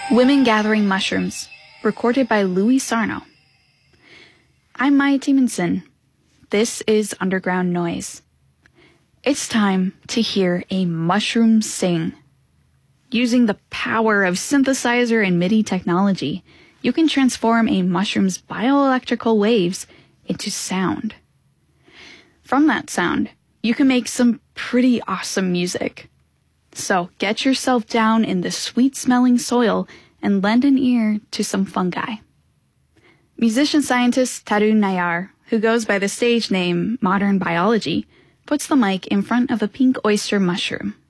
Women Gathering Mushrooms, recorded by Louis Sarno. I'm Maya Timonson. This is Underground Noise. It's time to hear a mushroom sing. Using the power of synthesizer and MIDI technology, you can transform a mushroom's bioelectrical waves into sound. From that sound, you can make some pretty awesome music. So get yourself down in the sweet-smelling soil and lend an ear to some fungi. Musician-scientist Tarun Nayar, who goes by the stage name Modern Biology, puts the mic in front of a pink oyster mushroom.